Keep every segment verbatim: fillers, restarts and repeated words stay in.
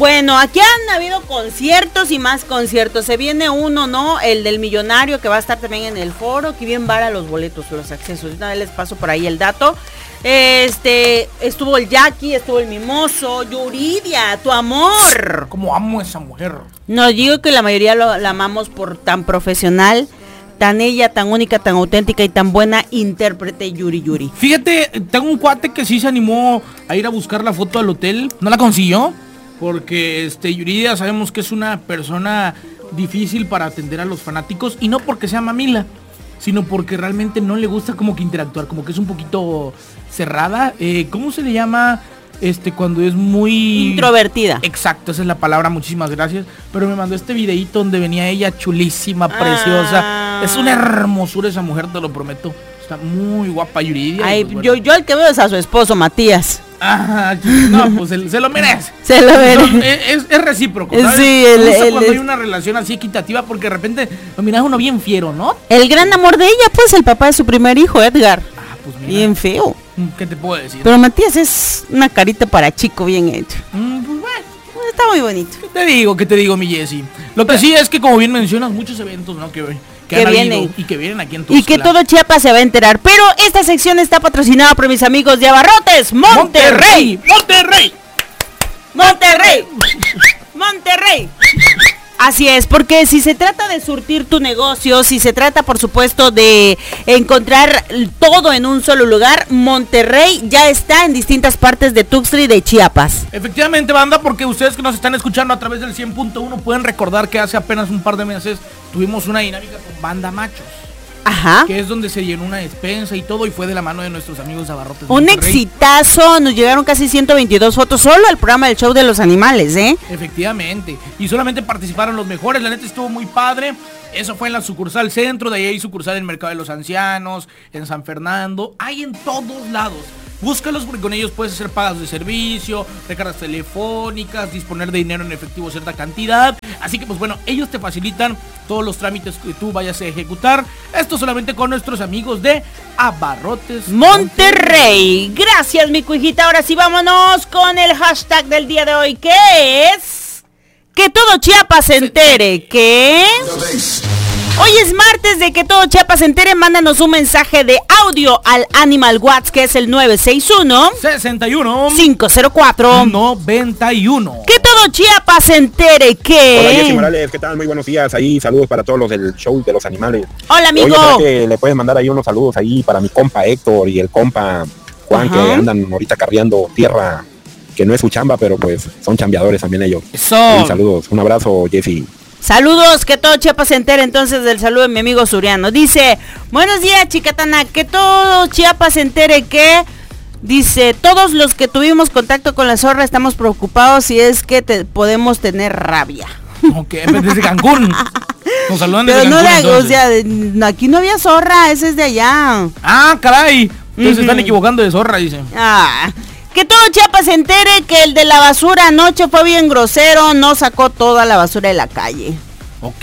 Bueno, aquí han habido conciertos y más conciertos. Se viene uno, ¿no? El del Millonario, que va a estar también en el foro. Que bien vara los boletos, los accesos. Una vez les paso por ahí el dato. Este, estuvo el Jackie, estuvo el Mimoso, Yuridia, tu amor. Cómo amo a esa mujer. No, digo que la mayoría lo, la amamos por tan profesional, tan ella, tan única, tan auténtica y tan buena intérprete Yuri Yuri. Fíjate, tengo un cuate que sí se animó a ir a buscar la foto al hotel. No la consiguió, porque este Yuridia sabemos que es una persona difícil para atender a los fanáticos. Y no porque sea mamila, sino porque realmente no le gusta como que interactuar, como que es un poquito cerrada. Eh, ¿Cómo se le llama? Este, cuando es muy... Introvertida. Exacto, esa es la palabra, muchísimas gracias. Pero me mandó este videíto donde venía ella chulísima, preciosa. Ah. Es una hermosura esa mujer, te lo prometo. Está muy guapa Yuridia. Ay, pues, bueno. yo, yo el que veo es a su esposo, Matías. Ah, no, pues se, se lo merece. Se lo merece. No, es, es recíproco, ¿sabes? Sí, el, el, cuando el, hay una relación así equitativa, porque de repente lo miras uno bien fiero, ¿no? El gran amor de ella, pues, el papá de su primer hijo, Edgar. Ah, pues mira. Bien feo. ¿Qué te puedo decir? Pero Matías es una carita para chico bien hecho. Mm, pues bueno. Está muy bonito. ¿Qué te digo? ¿Qué te digo, mi Jessy? Lo que sí es que, como bien mencionas, muchos eventos, ¿no? Que, que, que vienen y que vienen aquí en Tuxtla. Y que todo Chiapas se va a enterar. Pero esta sección está patrocinada por mis amigos de Abarrotes Monterrey. Monterrey. Monterrey. Monterrey. Así es, porque si se trata de surtir tu negocio, si se trata, por supuesto, de encontrar todo en un solo lugar, Monterrey ya está en distintas partes de Tuxtla y de Chiapas. Efectivamente, banda, porque ustedes que nos están escuchando a través del cien punto uno pueden recordar que hace apenas un par de meses tuvimos una dinámica con Banda Machos. Ajá. Que es donde se llenó una despensa y todo, y fue de la mano de nuestros amigos de Abarrotes Un Monterrey. exitazo, nos llegaron casi ciento veintidós fotos solo al programa del Show de los Animales, ¿eh? Efectivamente, y solamente participaron los mejores, la neta estuvo muy padre. Eso fue en la sucursal centro, de ahí hay sucursal en Mercado de los Ancianos, en San Fernando, hay en todos lados. Búscalos porque con ellos puedes hacer pagos de servicio, recargas telefónicas, disponer de dinero en efectivo cierta cantidad. Así que pues bueno, ellos te facilitan todos los trámites que tú vayas a ejecutar. Esto solamente con nuestros amigos de Abarrotes Monterrey. Monterrey. Gracias, mi cuijita. Ahora sí vámonos con el hashtag del día de hoy, que es... Que todo Chiapas se entere, que... Hoy es martes de Que todo Chiapas se entere. Mándanos un mensaje de audio al Animal WhatsApp, que es el nueve seis uno, sesenta y uno, cinco cero cuatro, noventa y uno. Que todo Chiapas se entere, que... Hola, Jessy Morales, ¿qué tal? Muy buenos días ahí, saludos para todos los del Show de los Animales. Hola, amigo. Oye, ¿será que le puedes mandar ahí unos saludos ahí para mi compa Héctor y el compa Juan? Ajá. Que andan ahorita carreando tierra, que no es su chamba, pero pues son chambeadores también ellos. Eso. Sí, saludos, un abrazo, Jessy. Saludos, que todo Chiapas se entere entonces del saludo de mi amigo Suriano. Dice, buenos días, Chicatana, que todo Chiapas se entere que... Dice, todos los que tuvimos contacto con la zorra estamos preocupados si es que te, podemos tener rabia. Ok, desde Cancún. Nos saludan desde Pero Cancún, no, o sea, aquí no había zorra, ese es de allá. Ah, caray. Entonces uh-huh. están equivocando de zorra, dicen. Ah... Que todo Chiapas se entere que el de la basura anoche fue bien grosero, no sacó toda la basura de la calle. Ok.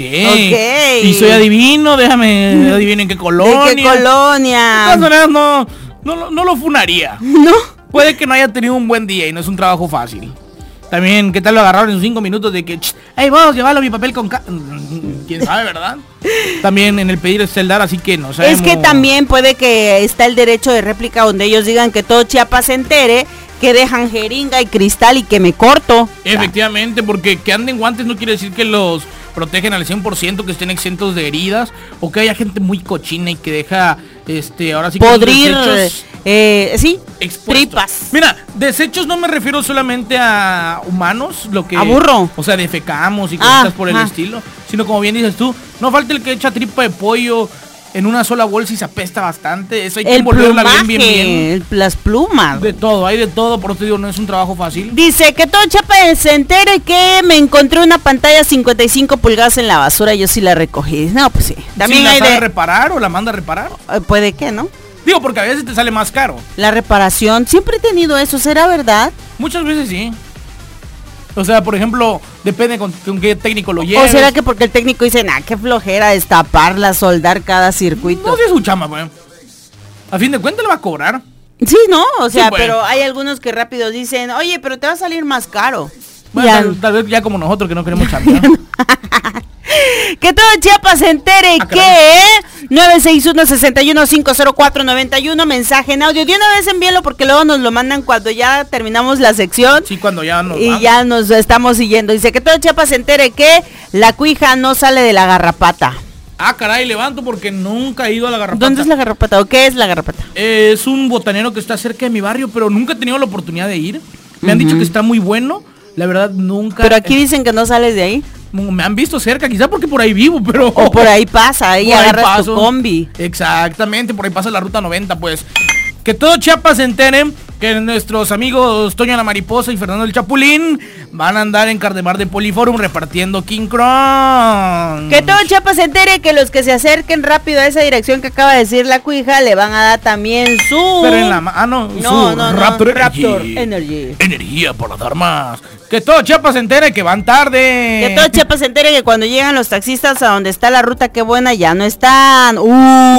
Ok. Y soy adivino, déjame adivinar en qué colonia. ¿De qué colonia? De todas maneras, no, no, no lo funaría. ¿No? Puede que no haya tenido un buen día y no es un trabajo fácil. También, ¿qué tal lo agarraron en sus cinco minutos de que, hey, vos, llévalo mi papel con... Ca-? ¿Quién sabe, verdad? También en el pedir es el dar, así que no sabemos. Es que también puede que está el derecho de réplica donde ellos digan que todo Chiapas se entere, que dejan jeringa y cristal y que me corto. Efectivamente, porque que anden guantes no quiere decir que los protegen al cien por ciento, que estén exentos de heridas, o que haya gente muy cochina y que deja, este, ahora sí que podrir, eh, sí, expuestos. Tripas. Mira, desechos no me refiero solamente a humanos, lo que... A burro. O sea, defecamos y cosas ah, por el ah. estilo, sino como bien dices tú, no falta el que echa tripa de pollo en una sola bolsa y se apesta bastante. Eso hay que envolverla bien, bien, bien. Las plumas. De todo, hay de todo, por eso digo, no es un trabajo fácil. Dice que todo Chiapas se entere que me encontré una pantalla cincuenta y cinco pulgadas en la basura, yo sí la recogí. No, pues sí. También ¿Sí la hay sabe de reparar o la manda a reparar? Eh, puede que, ¿no? Digo, porque a veces te sale más caro. La reparación, siempre he tenido eso, ¿será verdad? Muchas veces sí. O sea, por ejemplo, depende con, con qué técnico lo lleves. ¿O será que porque el técnico dice, nah, qué flojera destaparla, soldar cada circuito? No, si es su chamba, pues. A fin de cuentas le va a cobrar. Sí, ¿no? O sea, sí, pues. Pero hay algunos que rápido dicen, oye, pero te va a salir más caro. Bueno, tal, tal vez ya como nosotros que no queremos chambear. Que todo Chiapas se entere Ah, que nueve seis uno, seis uno, cinco cero cuatro, nueve uno, mensaje en audio. De una vez envíelo porque luego nos lo mandan cuando ya terminamos la sección. Sí, cuando ya nos Y vamos. ya nos estamos siguiendo. Dice que todo Chiapas se entere que la cuija no sale de la garrapata. Ah, caray, levanto porque nunca he ido a la garrapata. ¿Dónde es la garrapata o qué es la garrapata? Eh, es un botanero que está cerca de mi barrio, pero nunca he tenido la oportunidad de ir. Me han dicho que está muy bueno. La verdad, nunca... Pero aquí dicen que no sales de ahí. Me han visto cerca, quizá porque por ahí vivo, pero... O por ahí pasa, ahí Por ahí agarras tu paso. combi. Exactamente, por ahí pasa la ruta noventa, pues. Que todo Chiapas se enteren que nuestros amigos Toño la Mariposa y Fernando el Chapulín van a andar en Cardemar de Poliforum repartiendo King Kong. Que todo Chiapas se entere que los que se acerquen rápido a esa dirección que acaba de decir la cuija le van a dar también su... Pero en la mano, No, su no, no. Raptor, Raptor Energy. Energy. Energía para dar más. Que todo Chiapas se entere que van tarde. Que todo Chiapas se entere que cuando llegan los taxistas a donde está la ruta, qué buena, ya no están. Uh,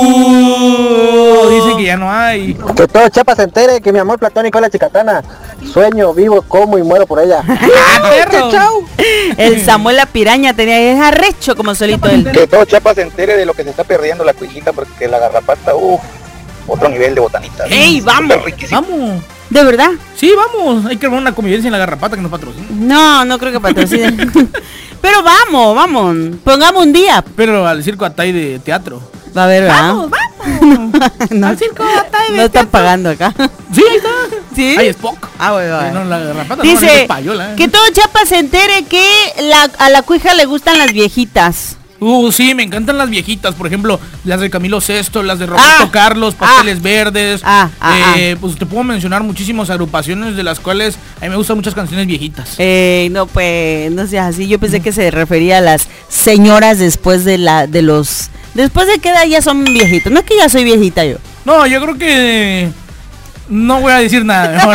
Uh, dicen que ya no hay. Que todo Chiapas se entere que mi amor platónico es la chicatana. Sueño, vivo, como y muero por ella. ¡Ah, perro! El Samuel la piraña tenía, es arrecho como solito él. Que todo Chiapas se entere de lo que se está perdiendo la cuijita, porque la garrapata, uff, otro nivel de botanita. ¡Ey, vamos! Súper riquísimo. Vamos. ¿De verdad? Sí, vamos. Hay que armar una convivencia en la garrapata que nos patrocina. No, no creo que patrocinen. Pero vamos, vamos. Pongamos un día. Pero al circo Atay de teatro. Va a ver, ¿verdad? Vamos, vamos. No, Al circo Atay de no están teatro. pagando acá. Sí, ahí está. ¿Sí? Ahí es Spock. Ah, bueno, Eh, bueno. no, la garrapata no, Dice es payola, ¿eh? que todo Chiapas se entere que la, a la cuija le gustan las viejitas. Uh, sí, me encantan las viejitas, por ejemplo, las de Camilo Sesto, las de Roberto Ah, Carlos, Pasteles Verdes. ah, ah, eh, Pues te puedo mencionar muchísimas agrupaciones de las cuales a mí me gustan muchas canciones viejitas. Eh, no, pues, no seas así. Yo pensé que se refería a las señoras después de la, de los, después de que edad ya son viejitos. No es que ya soy viejita yo. No, yo creo que no voy a decir nada mejor.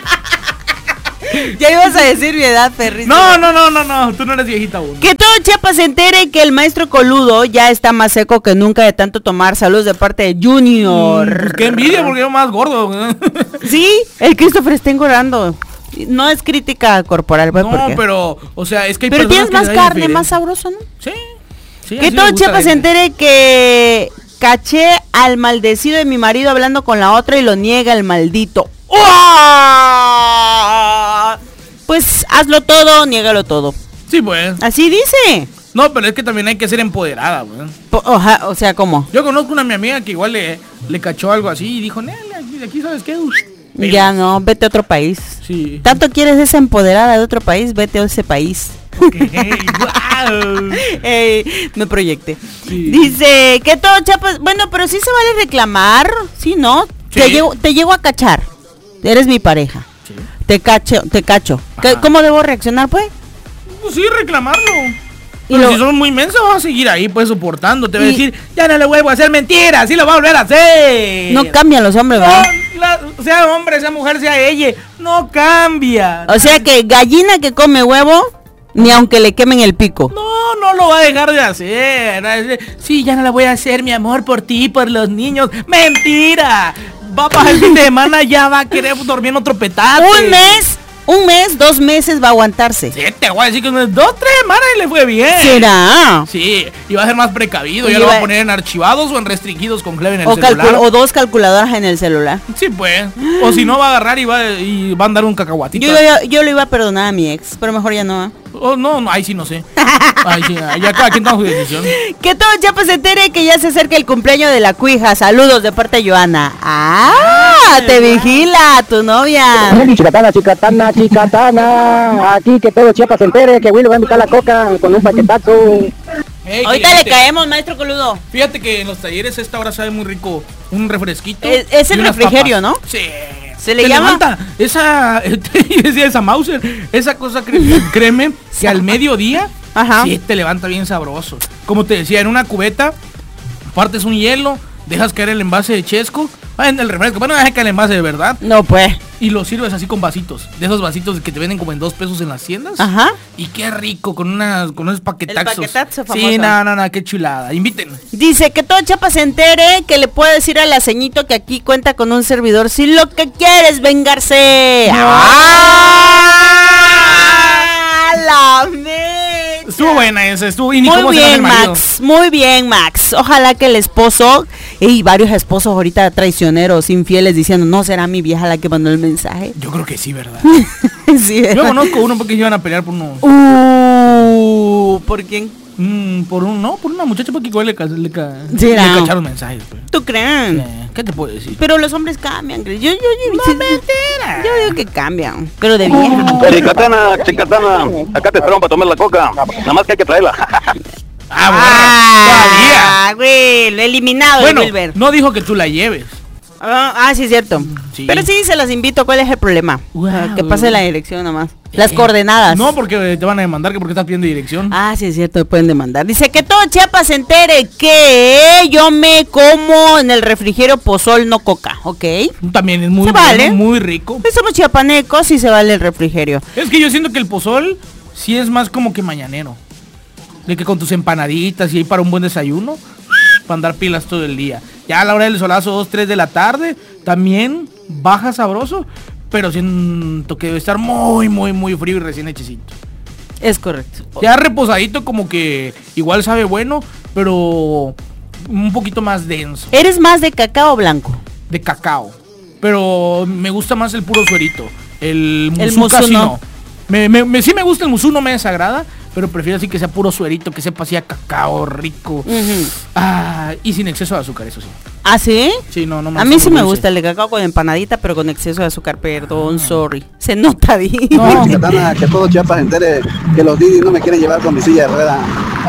Ya ibas a decir mi edad, perrito. No, no, no, no, no, tú no eres viejita aún. Que todo Chiapas se entere que el maestro Coludo ya está más seco que nunca de tanto tomar. Saludos de parte de Junior. Pues qué envidia porque yo más gordo. Sí, el Christopher está engordando. No es crítica corporal, pues, No, porque... pero, o sea, es que hay Pero personas tienes que más les da carne, diferente. más sabroso, ¿no? Sí, sí. Que así todo me gusta Chiapas de- se entere que caché al maldecido de mi marido hablando con la otra y lo niega el maldito. ¡Uah! Pues hazlo todo, niégalo todo. Sí, pues. Así dice. No, pero es que también hay que ser empoderada, pues. Po- oja- o sea, ¿cómo? Yo conozco una mi amiga que igual le, le cachó algo así y dijo, Nel, aquí, de aquí sabes qué. Uf, Ya no, vete a otro país. Sí. Tanto quieres esa empoderada de otro país, vete a ese país. Ok, guau. Ey, me proyecté. Sí. Dice que todo Chiapas, bueno, pero sí se vale reclamar, ¿sí, no? Sí. Te llego, te llego a cachar. Eres mi pareja. Sí. Te cacho, te cacho. ¿Qué- Ajá. ¿Cómo debo reaccionar, pues? Pues sí, reclamarlo. Y Pero lo- si son muy mensos, vas a seguir ahí, pues, soportando. Te va a Y- decir, ya no le vuelvo a hacer mentiras, sí lo va a volver a hacer. No cambian los hombres, ¿verdad? No, la- sea hombre, sea mujer, sea ella, no cambia. O sea que gallina que come huevo, ni aunque le quemen el pico. No, no lo va a dejar de hacer. Va a decir, sí, ya no la voy a hacer, mi amor, por ti, por los niños. ¡Mentira! Va a pasar el fin de semana, ya va a querer dormir en otro petate. Un mes, un mes, dos meses va a aguantarse. Sí, te voy a decir que unas dos, tres semanas y le fue bien. ¿Será? Sí, y va a ser más precavido. Y Ya lo va va- a poner en archivados o en restringidos con clave en el O, celular. calcul- o dos calculadoras en el celular. Sí, pues. O si no, va a agarrar y va, y va a andar un cacahuatito. Yo, yo, yo le iba a perdonar a mi ex, pero mejor ya no. ¿eh? Oh, no, no, ahí sí no sé. Ahí sí, ya cada quien toma su decisión. Que todo Chiapas se entere que ya se acerca el cumpleaños de la cuija. Saludos de parte de Joana. ¡Ah! Te vigila tu novia. Chicatana, chicatana, chicatana. Aquí que todo Chiapas se entere que Willy va a invitar la coca con un paquetazo. Ey, Ahorita le fíjate, caemos, maestro Coludo. Fíjate que en los talleres a esta hora sabe muy rico un refresquito. Es- es y el unas refrigerio, papas. ¿no? Sí. ¿Se le Te llama? levanta esa, decía esa Mauser, esa cosa, cre- créeme, que al mediodía, Ajá. sí te levanta bien sabroso. Como te decía, en una cubeta, partes un hielo, dejas caer el envase de chesco, ah, en el refresco, bueno, deja caer el envase de verdad, No, pues. y lo sirves así con vasitos, de esos vasitos que te venden como en dos pesos en las tiendas. Ajá. Y qué rico, con unas, con unos paquetazos. paquetazo Sí, famoso. no, no, no, qué chulada. Inviten. Dice que todo Chiapas se entere que le puede decir a la ceñito que aquí cuenta con un servidor si lo que quiere es vengarse. ¡Ah! buena esa, estuvo. Y ni Muy cómo se llama el bien, marido. Max, muy bien, Max. Ojalá que el esposo, y varios esposos ahorita traicioneros, infieles, diciendo, no será mi vieja la que mandó el mensaje. Yo creo que sí, ¿verdad? Sí, Yo conozco uno porque iban a pelear por uno. Uh, ¿por quién? Mm, por un, no, por una muchacha porque igual le, ca- le, ca- Sí, le no. cacharon mensajes. Pues. ¿Tú crees? Eh, ¿Qué te puedo decir? Pero los hombres cambian, Gris. Yo, yo, yo, No, sí, mentira. yo digo que cambian, pero de vieja. Chicatana, chicatana, acá te esperamos para tomar la coca, nada más que hay que traerla. Ah, bueno, todavía. Will, eliminado Bueno, el Wilber. no dijo que tú la lleves. Ah, ah, sí, es cierto. Sí. Pero sí, se las invito. ¿Cuál es el problema? Wow. Ah, que pase la dirección nomás. Las Eh, coordenadas. No, porque te van a demandar que porque estás pidiendo dirección. Ah, sí, es cierto, me pueden demandar. Dice que todo Chiapas se entere que yo me como en el refrigerio pozol, no coca, ¿ok? También es muy Se bueno, vale. muy rico. Pues somos chiapanecos y se vale el refrigerio. Es que yo siento que el pozol sí es más como que mañanero. De que con tus empanaditas y ahí para un buen desayuno, para andar pilas todo el día. Ya a la hora del solazo, dos, tres de la tarde, también baja sabroso, pero siento que debe estar muy, muy, muy frío y recién hechecito. Es correcto. Ya reposadito como que igual sabe bueno, pero un poquito más denso, ¿Eres más de cacao blanco? de cacao. Pero me gusta más el puro suerito. El El musú casi musú no. no. Me, me, me- sí me gusta el musú, no me desagrada, pero prefiero así que sea puro suerito, que sepa así a cacao rico. Ujú. Ah, y sin exceso de azúcar, eso sí. ¿Ah, sí? Sí, no, no me A mí gusta sí muy me dulce. gusta el de cacao con empanadita, pero con exceso de azúcar, perdón, sorry. Se nota, di. No. Chicatana, que todo Chiapas se entere que los Didi no me quieren llevar con mi silla de rueda.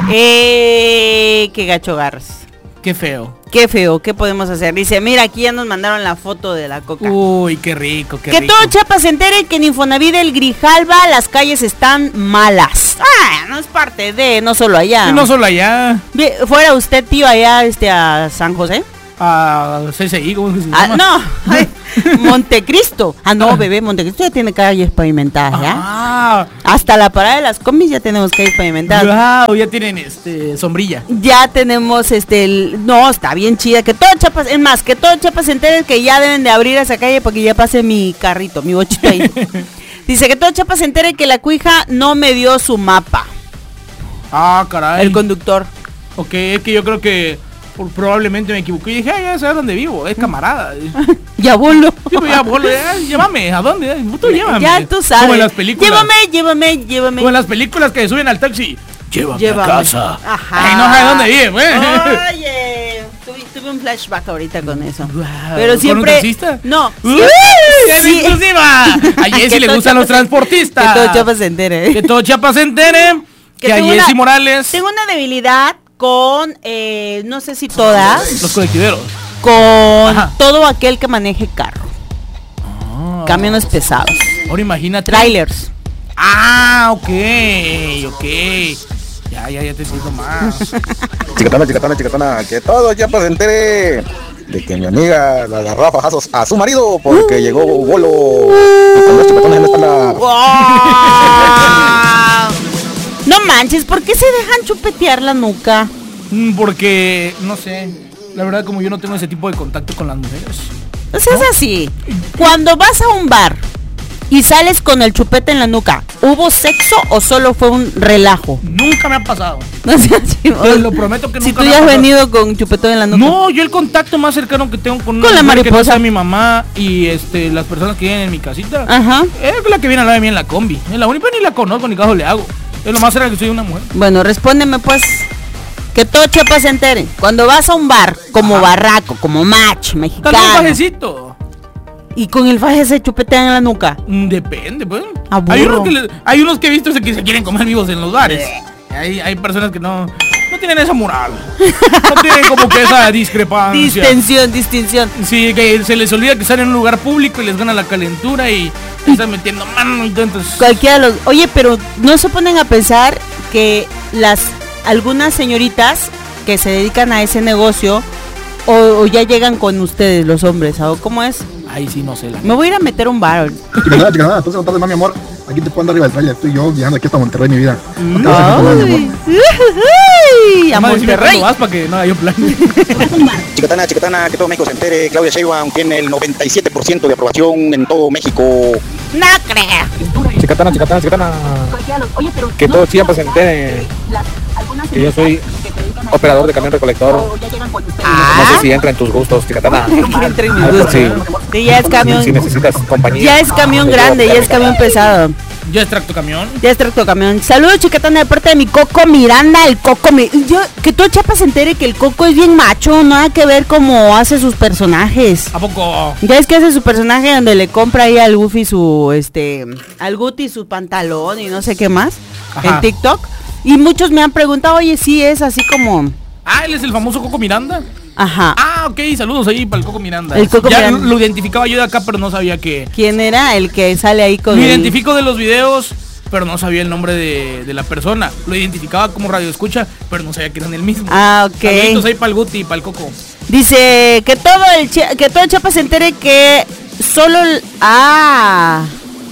Eh, qué gacho garras. Qué feo. Qué feo, ¿qué podemos hacer? Dice, mira, aquí ya nos mandaron la foto de la coca. Uy, qué rico, qué que rico. todo Chiapas se entere que en Infonavit del Grijalba las calles están malas. Ah, no es parte de, no solo allá. Y no solo allá, Bien, fuera usted, tío, allá este a San José. a C C I, ¿cómo es que se Ah, llama? no, ay, Montecristo. Ah, no, bebé, Montecristo ya tiene calles pavimentadas, ¿ya? Ah, Hasta la parada de las combis ya tenemos calles pavimentadas. wow, ya tienen este sombrilla. Ya tenemos este, el- no, está bien chida, que todo Chiapas, es más, que todo Chiapas se entere que ya deben de abrir esa calle porque ya pase mi carrito, mi bochito ahí. Dice que todo Chiapas se entere que la cuija no me dio su mapa, Ah, caray. el conductor. Ok, es que yo creo que por- probablemente me equivoqué y dije, ay, ya sabes dónde vivo, es camarada. Ya bolo. Sí, pues ya, boludo, ya, llévame, ¿a dónde? Tú llévame. Ya tú sabes. Como en las películas. Llévame, llévame, llévame. Como en las películas que suben al taxi. Llévame, Llévame. a casa. Ajá. Ay, no sabes dónde vive, pues. Oye, tuve, tuve un flashback ahorita con eso. Wow, Pero ¿con siempre. un taxista? No. ¡Uy! sí- ¡Es sí. exclusiva! A Que Jessy le todo gustan los Chiapas se- transportistas. Que todo Chiapas se entere. Que todo Chiapas se entere. Que, a tengo Jessy una- Morales. Tengo una debilidad con, eh, no sé si todas, Los colectiveros. con Ajá. todo aquel que maneje carro. Ah. Camiones pesados. Ahora imagínate. Trailers. Ah, ok, ok. Ya, ya, ya te entiendo más. Chicatana, chicatana, chicatana, que todo Chiapas se entere de que mi amiga la agarró a fajazos a su marido porque llegó bolo y con los chicatones en la espalda. ¡Wow! No manches, ¿por qué se dejan chupetear la nuca? Mm, Porque, no sé. La verdad, como yo no tengo ese tipo de contacto con las mujeres. O sea, es así. Cuando vas a un bar y sales con el chupete en la nuca, ¿hubo sexo o solo fue un relajo? Nunca me ha pasado. No sé, si, Te lo prometo que si nunca tú me ya ha has pasado. venido con chupetón en la nuca. No, yo el contacto más cercano que tengo con, una Con la mujer que no mariposa. sea mi mamá y este las personas que vienen en mi casita Ajá. es la que viene a la de mí en la combi. Es la única, ni la conozco, ni caso le hago. Es lo más cerca que soy de una mujer. Bueno, respóndeme pues. Que todo Chiapas se entere. Cuando vas a un bar, como Ajá. barraco, como match, También un mexicano, pajecito. y con el faje se chupetean en la nuca. Mm, Depende, pues. Aburro. Hay unos, que le- hay unos que he visto que se quieren comer vivos en los bares. Hay, hay personas que no, no tienen esa moral. No tienen como que esa discrepancia. Distensión, distinción. Sí, que se les olvida que están en un lugar público y les gana la calentura y están metiendo mano y todo, entonces. Cualquiera de los. Oye, pero no se ponen a pensar que las algunas señoritas que se dedican a ese negocio o, o ya llegan con ustedes los hombres, ¿o cómo es? Ay, sí, no sé. La... Me voy a ir a meter a un bar. Chicatana, chicatana, entonces no tardes más, mi amor. aquí te puedo andar arriba del trailer, tú y yo llegando aquí hasta Monterrey, mi vida. No te Ay. vas a controlar, mi amor. Uy, a Además, decime Monterrey. cuándo vas para que no haya plan. Chicatana, chicatana, que todo México se entere. Claudia Sheinbaum tiene el noventa y siete por ciento de aprobación en todo México. No creo. Chicatana, chicatana, chicatana. Que todo Chiapas se entere que yo soy operador de camión recolector. Ah. No sé si entra en tus gustos, Chicatana. Que entre en mis gustos. Sí. Sí, ya es camión. Si necesitas compañía. Ya es camión grande, ya es camión pesado. Yo extracto camión. Ya es tractocamión. Saludos, Chicatana, de parte de mi Coco Miranda, el Coco Mi- yo que todo Chiapas se entere que el Coco es bien macho, nada que ver cómo hace sus personajes. ¿A poco? Ya es que hace su personaje donde le compra ahí al Goofy su, este, al Guti su pantalón y no sé qué más, Ajá. en TikTok. Y muchos me han preguntado, oye, sí es así como, Ah, él es el famoso Coco Miranda. ajá. Ah, ok, saludos ahí para el Coco Miranda. El Coco ya Miranda. lo identificaba yo de acá, pero no sabía que... ¿Quién era el que sale ahí con Lo el- identifico de los videos, pero no sabía el nombre de, de la persona. Lo identificaba como radio escucha, pero no sabía que eran el mismo. Ah, ok. Saluditos ahí para el Guti y para el Coco. Dice que todo el Chia- que todo Chiapas se entere que solo el- ah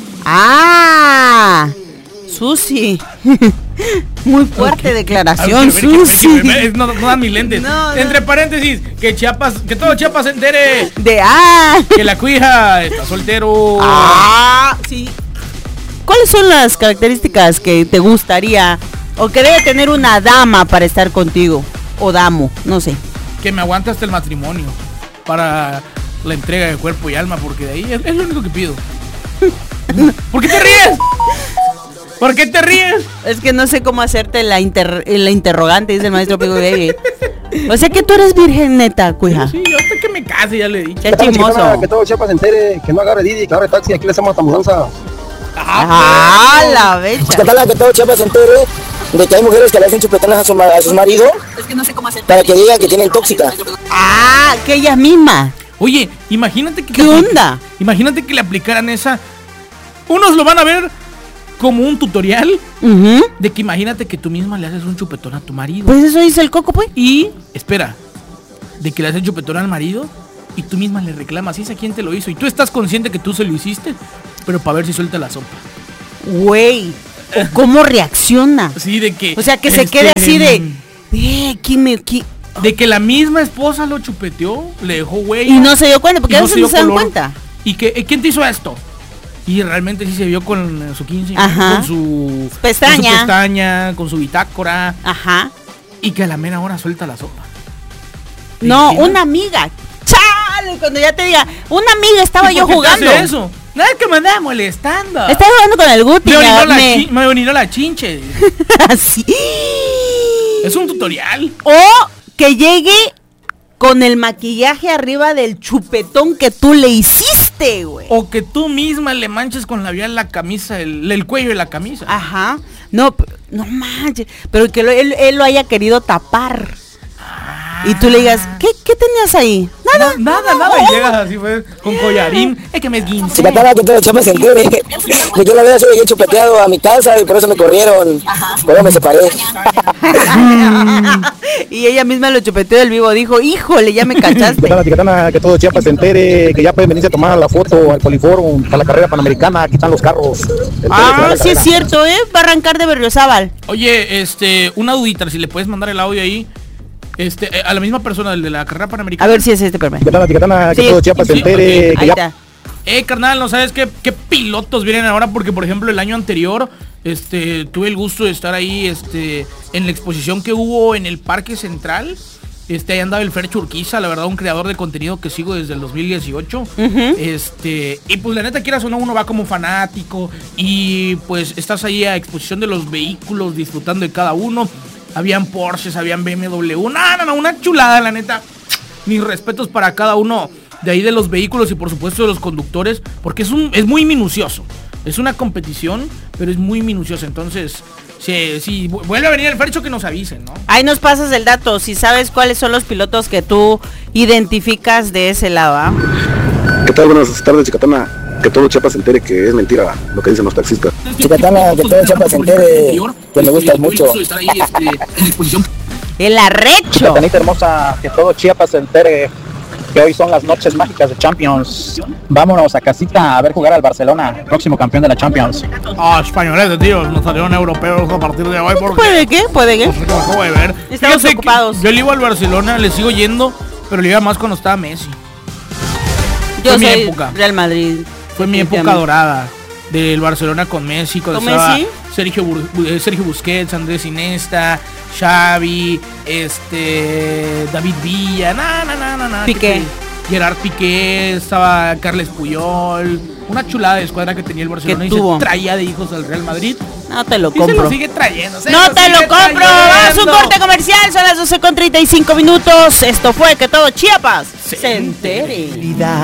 ah Susi. Muy fuerte Ok. declaración, A ver, a ver, que- Susi. que me- me- no, no dan mis lentes. No, no. Entre paréntesis, que Chiapas, que todo Chiapas se entere De ah que la cuija está soltero. ah sí. ¿Cuáles son las características que te gustaría o que debe tener una dama para estar contigo o damo, no sé? Que me aguante hasta el matrimonio para la entrega de cuerpo y alma, porque de ahí es, es lo único que pido. ¿Por qué te ríes? ¿Por qué te ríes? Es que no sé cómo hacerte la, inter- la interrogante, dice el maestro Pico Baby. O sea que tú eres virgen neta, cuija. Sí, yo hasta que me case ya le dije. Qué chismoso. Que todo Chiapas se entere, que no agarre Didi, que agarre taxi, aquí le hacemos hasta mudanza. Ah, la becha. Chicatana, que todo Chiapas se entere de que hay mujeres que le hacen chupetones a, su ma- a sus maridos para que digan que tienen tóxica. Ah, que ella misma. Oye, imagínate que... ¿Qué onda? Imagínate que le aplicaran esa... Unos lo van a ver como un tutorial Ujú. de que imagínate que tú misma le haces un chupetón a tu marido. Pues eso dice el Coco, pues. Y, espera, de que le haces chupetón al marido y tú misma le reclamas, ¿y esa quién te lo hizo? Y tú estás consciente que tú se lo hiciste, pero para ver si suelta la sopa. Güey. ¿O ¿Cómo reacciona? Sí, de que... O sea, que se este, quede así de... Eh, ¿quién me, qui-? De que la misma esposa lo chupeteó, le dejó güey. Y no se dio cuenta, porque y a veces no dio se dan color. cuenta. ¿Y que, eh, quién te hizo esto? Y realmente sí se vio con eh, su quince, Ajá. con su Pestaña. con su pestaña, con su bitácora, Ajá. y que a la mera hora suelta la sopa. ¿Te No, imaginas? una amiga. ¡Chale! Cuando ya te diga, una amiga estaba ¿Y yo por qué te jugando. hace eso? Nada, que me andaba molestando. Estaba jugando con el Guti. Me orinó, la me- chi- me orinó la chinche. Así. Es un tutorial. O que llegue con el maquillaje arriba del chupetón que tú le hiciste, güey. O que tú misma le manches con labial la camisa, el, el cuello de la camisa. Ajá. No, p- no manches. Pero que lo- él, él lo haya querido tapar. Y tú le digas, ¿qué, qué tenías ahí? Nada. Nada, nada. Y llegas así, pues, con collarín. Es que me esguincé. Chicatana, que todo Chiapas se entere de que yo la vez llegué chupeteado a mi casa y por eso me corrieron. Por eso me separé. Y ella misma lo chupeteó del vivo. Dijo, híjole, ya me cachaste. Chicatana, chicatana, que todo Chiapas se entere que ya pueden venirse a tomar la foto al Poliforum para la carrera panamericana. Aquí están los carros. Ah, sí es cierto, ¿eh? Va a arrancar de Berriozábal. Oye, este, una dudita, si le puedes mandar el audio ahí, este, eh, a la misma persona, el de la carrera panamericana. A ver si es este, perme. Chicatana, chicatana, que Sí. todo Chiapas se Sí, entere ok. que Ahí ya está. Eh, carnal, ¿no sabes qué, qué pilotos vienen ahora? Porque, por ejemplo, el año anterior, este, tuve el gusto de estar ahí, este, en la exposición que hubo en el Parque Central. Este, ahí andaba el Fer Churquiza, la verdad, un creador de contenido que sigo desde el dos mil dieciocho. Este, y pues la neta, quieras o no, uno va como fanático y pues estás ahí a exposición de los vehículos, disfrutando de cada uno. Habían Porsches, habían B M W, no, no, no, una chulada, la neta. Mis respetos para cada uno de ahí de los vehículos y por supuesto de los conductores, porque es un es muy minucioso. Es una competición, pero es muy minuciosa. Entonces, si, si vu- vuelve a venir el Fercho, que nos avisen, ¿no? Ahí nos pasas el dato, si sabes cuáles son los pilotos que tú identificas de ese lado, ¿ah? ¿Qué tal? Buenas tardes, Chicatana. Que todo Chiapas se entere que es mentira lo que dicen los taxistas. Chicatana, que todo Chiapas se entere que me gustas mucho. El arrecho. Chicatanita hermosa, que todo Chiapas se entere que hoy son las noches mágicas de Champions. Vámonos a casita a ver jugar al Barcelona, próximo campeón de la Champions. Ah, españoles, tío, nos salieron europeos a partir de hoy. Porque ¿Puede qué? ¿Puede qué? No sé qué me acabo de ver. Estamos Fíjate ocupados. Yo le iba al Barcelona, le sigo yendo, pero le iba más cuando estaba Messi. Yo Fue mi soy época. Real Madrid. Fue mi época dorada del Barcelona con Messi, cuando ¿Con estaba Messi? Sergio, Bur- Sergio Busquets, Andrés Iniesta, Xavi, este David Villa, na, na, na, na, na, Piqué. Gerard Piqué, estaba Carles Puyol, una chulada de escuadra que tenía el Barcelona Que y tuvo. se traía de hijos al Real Madrid. No te lo Y se compro. lo sigue trayendo. se No te sigue lo compro. trayendo. Vamos a un corte comercial. Son las doce con treinta y cinco minutos. Esto fue Que Todo Chiapas se entere.